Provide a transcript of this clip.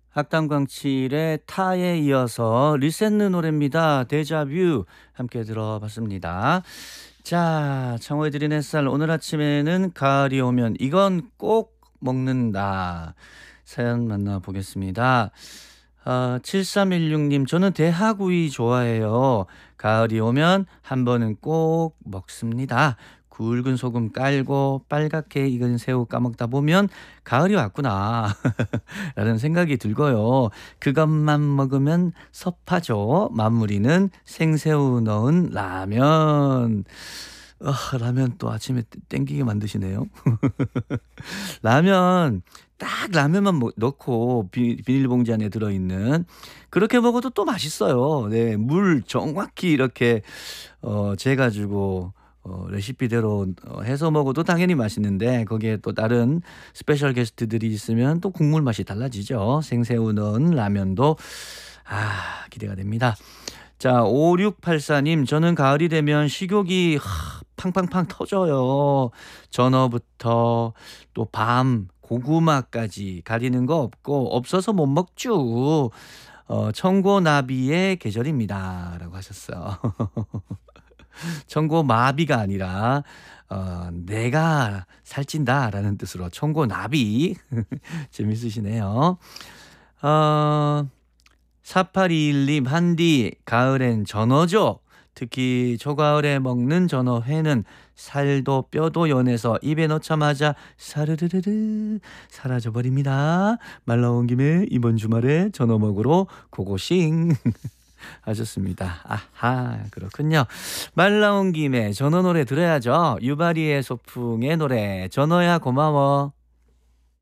학당광칠의 타에 이어서 리셋느 노래입니다. 데자뷰 함께 들어봤습니다. 자, 청호의 드린 햇살 오늘 아침에는 가을이 오면 이건 꼭 먹는다. 사연 만나보겠습니다. 7316님, 저는 대하구이 좋아해요. 가을이 오면 한 번은 꼭 먹습니다. 굵은 소금 깔고 빨갛게 익은 새우 까먹다 보면 가을이 왔구나 라는 생각이 들고요. 그것만 먹으면 섭하죠. 마무리는 생새우 넣은 라면. 라면 또 아침에 땡기게 만드시네요. 라면 딱 라면만 넣고 비닐봉지 안에 들어있는 그렇게 먹어도 또 맛있어요. 네, 물 정확히 이렇게 재가지고 레시피대로 해서 먹어도 당연히 맛있는데 거기에 또 다른 스페셜 게스트들이 있으면 또 국물 맛이 달라지죠. 생새우 넣은 라면도 기대가 됩니다. 자, 5684님, 저는 가을이 되면 식욕이 팡팡팡 터져요. 전어부터 또 밤, 고구마까지 가리는 거 없고 없어서 못 먹죠. 청고나비의 계절입니다. 라고 하셨어요. 청고마비가 아니라 내가 살찐다라는 뜻으로 청고나비. 재밌으시네요. 4821님, 한디 가을엔 전어죠. 특히 초가을에 먹는 전어회는 살도 뼈도 연해서 입에 넣자마자 사르르르르 사라져버립니다. 말 나온 김에 이번 주말에 전어 먹으러 고고싱 하셨습니다. 아하, 그렇군요. 말 나온 김에 전어 노래 들어야죠. 유바리의 소풍의 노래 전어야 고마워.